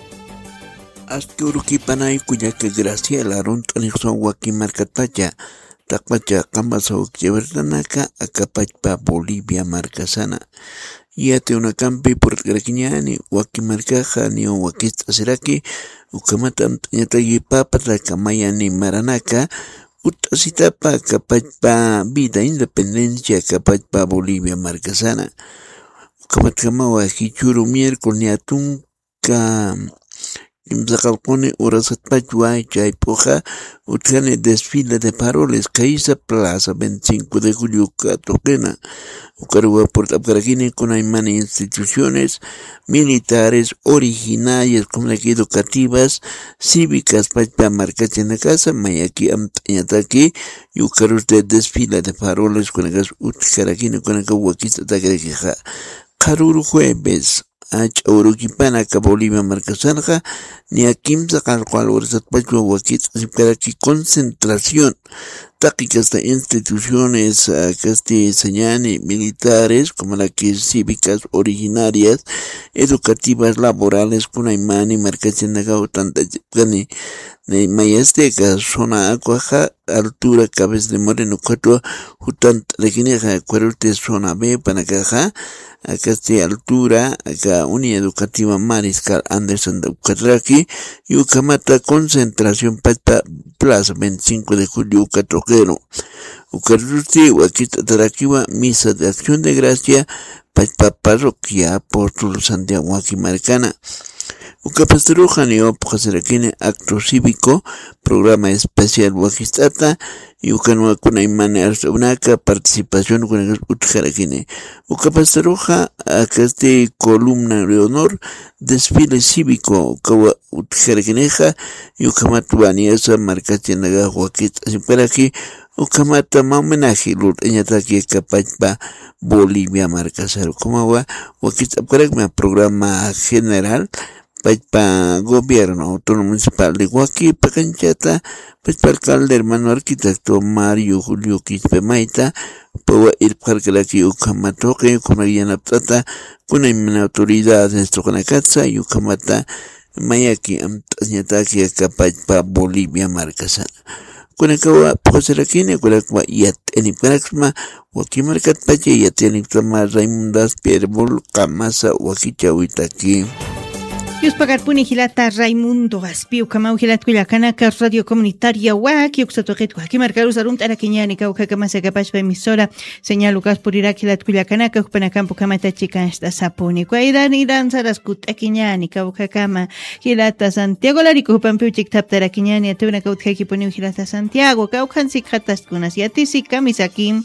Asturukipanay kuyaka Graciela Rontanixon waki markatacha. Takpacha Kamasa Ukyevertanaka Akapachpa Bolivia Marcasana. Yate una campi por Graquiñani, Waki Marcaja, ni Wakista Seraki, Ukamatan Yatagi Papa, Kamayani Maranaca, Utasitapa, Kapachpa Vida Independencia, Kapachpa Bolivia Marcasana. Ukamatamawa Hichuru miércoles Niatunca. Imzakalpone Urasatpachua Chaipoja, Utjane desfile de paroles, Caíza Plaza veinticinco de julio Catoquena, Ucarua Portaparagine con Aymani instituciones militares originarias como las educativas, cívicas, Pachpa Marcacha en la casa, Mayaki Amtañataki, y Ucarus de desfile de paroles con el Utjaragine con el Kawaquista Tagreja, Karuru jueves. Ach Urukipana ka Bolivia Marcasanja ni akimsa kalcual ursat pacho wakit para que concentración tácticas de instituciones casti señane militares como la que cívicas originarias educativas laborales con aymani marcasanja tanta gani de mayasteca zona acuaja altura cabeza de moreno cuatro jutant regineja cuarute zona B para caja acá está altura, acá Unidad Educativa Mariscal Anderson de Ucatraqui, y Ucamata Concentración Pachpa Plaza veinticinco de julio Ucatroquero. Ucaruti, Huaquita Taraquiwa, Misa de Acción de Gracia, Pachpa Parroquia, Apóstol Santiago Aquí Marcana. Ucapastaruja Neopjaseraquine, acto cívico, programa especial Huaquistata, y Ucanua Kunaimane Arzaunaka, participación con el Utjaraquine. Ucapastaruja, acá este columna de honor, desfile cívico, Ucawa Utjaraquineja, y Ucamatuaniasa, Marcatianaga Huaquista, así para aquí, Ucamata homenaje, Lut Eñataki, Capachpa, Bolivia, Marcasaro, como agua, Huaquista, programa general, Pachpa Gobierno Autónomo Municipal de Huaki, Pacanchata, Pachpa Alcalde, hermano arquitecto Mario Julio Quispe Maita, Paua Irparkalaki Ukamatoque, con Aguiana Plata, con una autoridad de Estocanacatza, y Ukamata, mayaki amt'asñataki akapaypa Bolivia markasana. Kunakawa puqasirakini kunakawa yat'anipkanakma waki markatpacha yat'anipkama Raimundas Pierbol qamasa wakicha uitaki. Yus pagar puni hilata Raimundo Gaspiu kamau hilat kuyakanaka radio comunitaria waki uksatoqet waki marcarus arumt arakiñani kauka kamasa kapashpa emisora señal Lucas purirak hilat kuyakanaka upanakampo kamata chica esta sapuni kuaidan iran saraskut akiñani kauka kama hilata Santiago lariku upampiu chiktapta arakiñani atuna kautkaki puniu hilata Santiago kaukan sikhatas kunas yatisi kamisakim.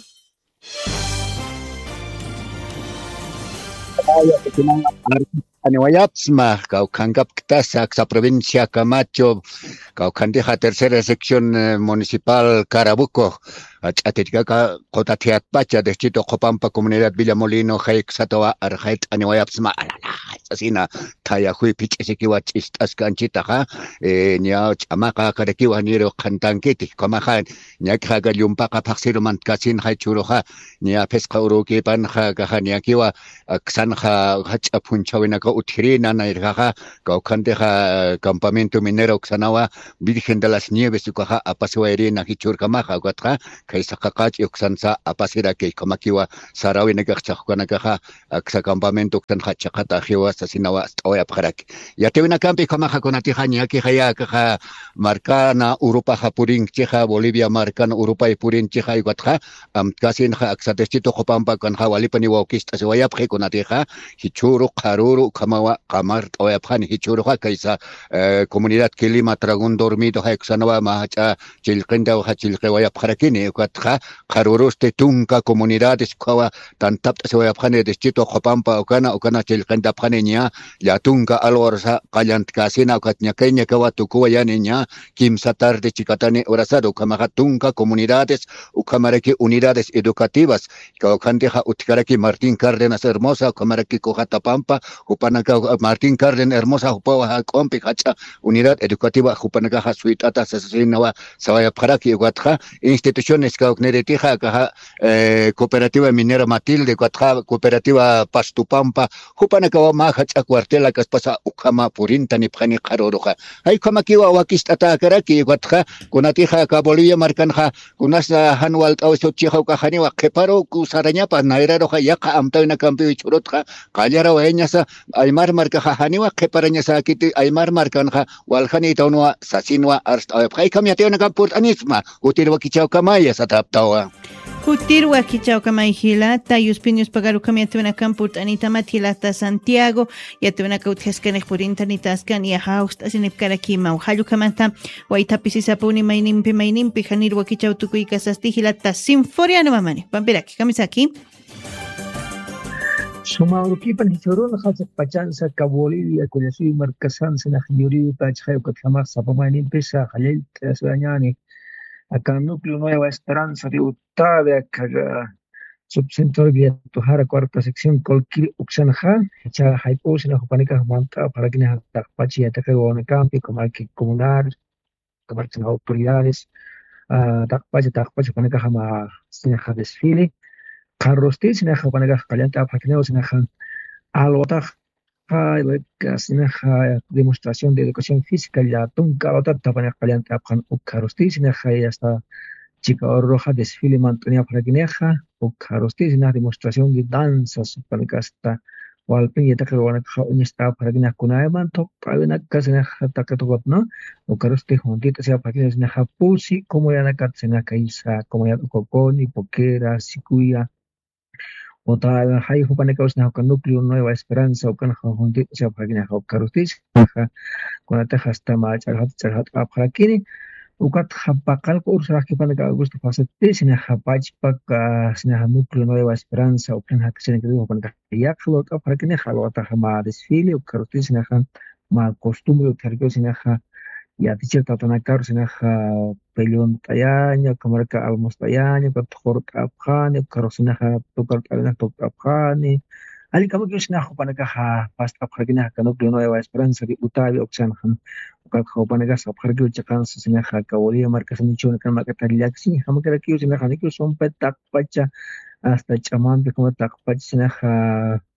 Aniwayatsma, Caucancaptas, Axa Provincia Camacho, Caucandeja Tercera Sección eh, Municipal Carabuco, Ateticaca, Cotatiat Pacha, Distrito Copampa, Comunidad Villamolino, Jaixatoa, Arjait, Aniwayatsma, Asina, Tayahui, Pichesikiwach, Ascanchita, Nia Chamaca, Karekiwa, Niro, Cantanquiti, Comahan, Niakaga, Yumpaka, Paxiruman, Casin, Haichuroja, Nia Pesca Uruki, Panja, Gahaniakiwa, Xanja, Hachapunchawinaka, Utrina, Nairaja, Caucandeja, Campamento Minero, Xanawa, Virgen de las Nieves, Ucaja, Apasuerina, Hichurcamaja, Guatra, Kaisakach, Uxansa, Apasiraki, Kamakiwa, Sarawinagachakanakaja, Axa Campamento, Tanhachakata, Hiwa, Sasinawa, Oya Parak. Yatevina Campi, Kamaja, Conatihani, Akihaya, Marcana, Urupa, Hapurin, Cheja, Bolivia, Marcana, Urupa, Purin, Cheja, Guatra, Amkasin, Axatestito, Hopampa, Conhawalipani, Wakista, Wayapre, Conatija, Hichuru, Karuru, Kamawa, Kamar, Oyapani, Hichuru, Kaisa, Comunidad Kilima, Tragun Dormido, Hexanova, Mahacha, Chilkenda, Hachilke, Wayaprakini, Quatra, Karurus, Tetunca, Comunidades, Kawa, Tantap, Soyapane, Distrito, Hopampa, Okana, Okana, Chilkenda, Panenia, Yatunca, Alorsa, Kayant Casina, Katnya, Kenya, Kawatuku, Yaninya, Kim Satar de Chicatane, Orasado, Kamahatunca, Comunidades, Ukamareki, Unidades Educativas, Kaukandeja, Utkaraki, Martín Cárdenas, Hermosa, Kamaraki, Cojatapampa, Upanaca, Martín Cárdenas, Hermosa, Upawa, Compi, Hacha, Unidad Educativa, Upanaca, Suitata, Sasinawa, Sawaya Paraki, Guatra, Instituciones, Caukneretija, Cooperativa Minera Matilde, Guatra, Cooperativa Pastupampa, Upanaca, Mahacha, Cuartela, Caspasa, Ukama, Purinta, Nipani, Karoroja. Hay Kamakiwa, Wakistata, Karaki, Guatra, Kunatija, Bolivia, Marcanja, Kunasa, Hanual, Ausochiha, Kahaniwa, Keparo, Kusarañapa, Nairaroja, Yaka, Amtaina, Campi, Churotra, Calyara, Eñasa, Aymar Marcaja, Haniwa, Keparanyasa, Kiti, Aymar Marcanja, Walhani, Tonua, Sasinua, Arst, Hay Kamiatiana Campurt Anisma, Utirwa Kichao Kamaya, Sataptawa. Kutirwa kichao kama ihilata yuspinius pagaru kamiatuna kampurt anita matilata Santiago yatuna kautjeskaneh purinta nitaskan ya haust asinipkara kima uhayu kamanta waitapisi sapuni mainimpi mainimpi hanirwa kichao tukui kasasti hilata sinforia no mamani pampiraki kamisaki Sumarukipan hichurun khazak pachansa ka Bolivia kulyasui markasan sinah yuri pachhay katlamak sapamainin pisa khalil tasanyani acá núcleo Nueva Esperanza de Utah, acá subcentro de Tujara, cuarta sección, Colquil, Uxanja, Echa, Haipos, en la Jupanica, Manta, para quienes Tapachi, Ataqueo, Campi, Comarque Comunal, Comarque Autoridades, Tapachi, Tapachi, Jupanica, Jama, Sinaja Desfile, Carrostil, Sinaja, Jupanica, Calienta, Paquineo, Sinaja, Alotag, Sinaja, demostración de educación física, ya Tunca, Otar, Tapana, Calienta, Pan, Ucarosti, Sinaja, y hasta Chica Roja, desfile, Mantonia, Paraquineja, Ucarosti, Sinaja, demostración de danzas, Panicasta, Walpin, y Tacawana, Unista, Paraquina, Kunaeman, Tok, Pravina, Casinaja, Takatogotno, Ucarosti, Juntita, sea Paraquina, Sinaja, Pusi, como ya la Catsinaca, Isa, como ya Coconi, Poquera, Sicuya, Otra hay Jupanecaus na núcleo Nueva Esperanza o can Honti se apagina Carustis, con la teja hasta Macharhat Charhat Aprakini, Ucat Hapakal Ursaki Paneca Augusto Facetti, Sina Hapachpak, Sina núcleo Nueva Esperanza o can Haxen Paneca Yaklot Aprakine, Halota Hama desfile, o Carustis Sinahan, mal costumbre o tergio Sinaha. Ya teacher tatana kar sinaha pelion tayanya kamarka almos tayanya kat khort apkhani karo sinaha tukar tayanya tok apkhani ali kamu kyo sinaha panaka ha past apkhagina kanu Nueva Esperanza di utabi oksan han ukak kho panaka sab khargyo chakan sinaha kawli marka sinichon kan marka taliaksi hamakara kyo sinaha nikyo sompet tak pacha hasta chaman de como tak pacha sinaha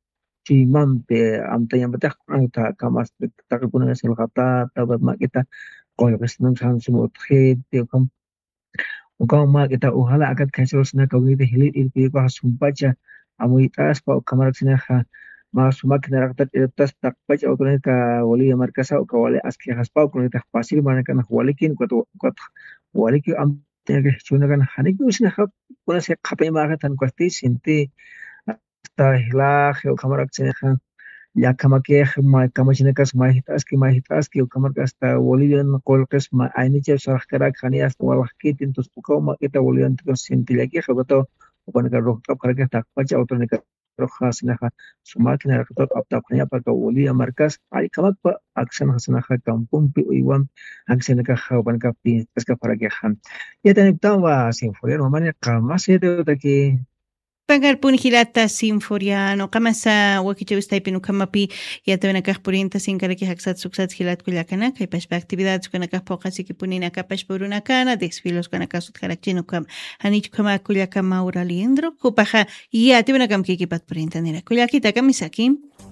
chimampe amtayampataq anta kamas taqipuna silqata tabat makita qoyqisnam sansumut gente ukam ukam makita ojalá akat kaisorosna kawnita hilit ilpiko hasumpacha amuitas pa kamarak sinaja mas máquina raktat irtas takpach autonika wali markasa uka wali aski haspa kunita pasil manakana walikin kwat kwat waliki am tege chunagan hanik usinaja kuna se qape magatan kwasti sinti ta hila geo kamarak sinaja ya kamake ma kamachinakas ma hitas ki ma hitas ki kamarak hasta walian kolkes ma ainiche sarkara khanias walakit intus uka ma kita walian tos sinti lagi khabato ukanaka roktap karaka takpach autonika roja sinaja su máquina raktot aptapnya para wali markas ay kamak pa aksan sinaja kampung pi iwan aksan ka hawan ka pi ska para gehan ya tan tawa sinfonia mamane kamas edo taki Pagar pun hilata sinforiano kamasa wakiche ustaipinu kamapi ya tawena kah purinta sin karaki haksat suksat hilat kulyakana kai pas actividades kana kah pokasi ki punina kapas poruna kana desfilos kana kasut karakchino kam hanich kama kulyakama uraliendro kupaja ya tawena kam ki pat purinta nira kulyakita kamisaki.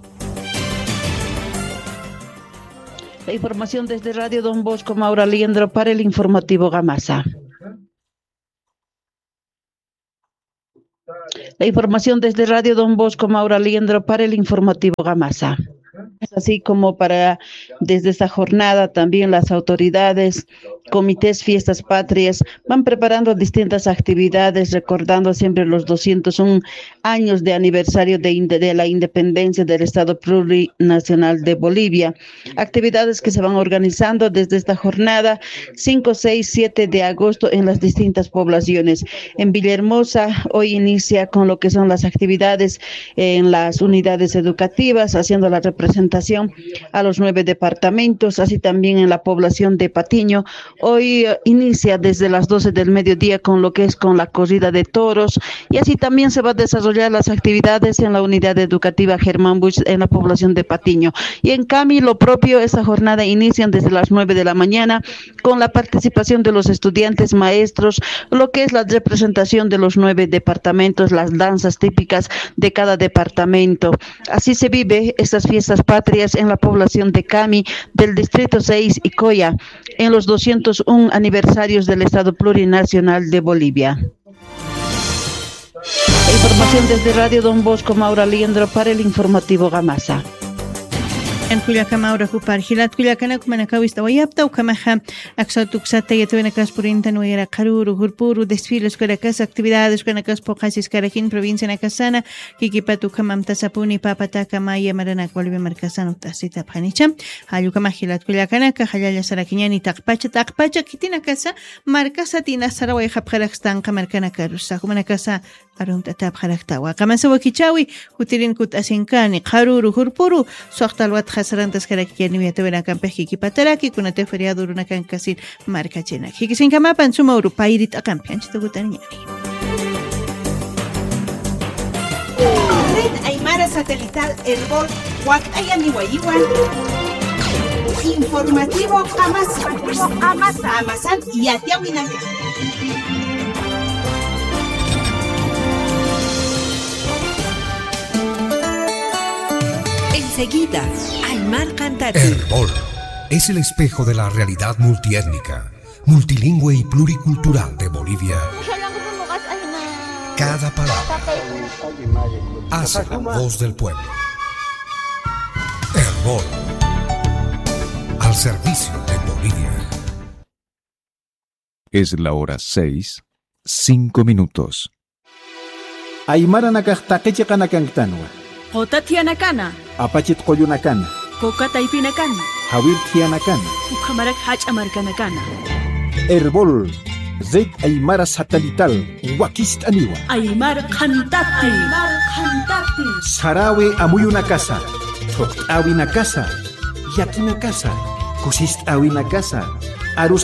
La información desde Radio Don Bosco Maura Liendro para el informativo Gamasa. La información desde Radio Don Bosco Maura Liendro para el informativo Gamasa. Así como para desde esta jornada también las autoridades, comités, fiestas patrias van preparando distintas actividades recordando siempre los doscientos uno años de aniversario de, de la independencia del Estado Plurinacional de Bolivia. Actividades que se van organizando desde esta jornada cinco, seis, siete de agosto en las distintas poblaciones. En Villahermosa hoy inicia con lo que son las actividades en las unidades educativas, haciendo la representación a los nueve departamentos, así también en la población de Patiño. Hoy uh, inicia desde las doce del mediodía con lo que es con la corrida de toros y así también se va a desarrollar las actividades en la unidad educativa Germán Busch en la población de Patiño. Y en Cami lo propio, esta jornada inician desde las nueve de la mañana con la participación de los estudiantes, maestros, lo que es la representación de los nueve departamentos, las danzas típicas de cada departamento. Así se vive estas fiestas patrias en la población de Cami, del distrito seis y Coya, en los doscientos uno aniversarios del Estado Plurinacional de Bolivia. La información desde Radio Don Bosco Maura Liendro para el informativo Gamasa. En Culiacán ahora ocupar Gilat Culiacán como manacawista wayapta o kamaja axatuxata y tuve nakas purinta no era caruru gurpuru desfiles caracas actividades caracas pocasis carajín provincia nakasana kikipatu kamamta sapuni papata kamaya marana Bolivia marcasano tasita panicha hayu kama Gilat Culiacán ka halaya sarakiñani taqpacha taqpacha kitina casa marcasa tina saraway japjarakstan kamarkana karusa como nakasa arunta tapjaraktawa kamasa wakichawi utirin kut asinkani caruru gurpuru soxtalwat Hasarantas Karakiani Miatavera Campeji Kipataraki, Kunate Feriado Runakan Kasin Marca Chena. Hikisin Kamapan Suma Urupairit a Campianch to Gutaniani. Red Aymara Satelital Herbol Huacayani Guayiguan. Informativo Amazon. Amazon. Amazon y Atiahuinac. Enseguida, Aymar Cantati. Herbol es el espejo de la realidad multiétnica, multilingüe y pluricultural de Bolivia. Cada palabra hace la voz del pueblo. Herbol, al servicio de Bolivia. Es la hora seis, cinco minutos. Aymara nakaqtaqichi qanakantanwa. Qota tiyanakana. Apachit qoyunakana. Coca taipinakana. Hawir tiyanakana. Ukamarak hachamarkanakana. Herbol, Zed Aymara Satelital, Wakist Aniwa. Aymar Cantati. Aymar Cantati. Sarawe Amuyuna Casa. Tokt Awina Casa. Yakina Casa. Kusist Awina Casa. Arus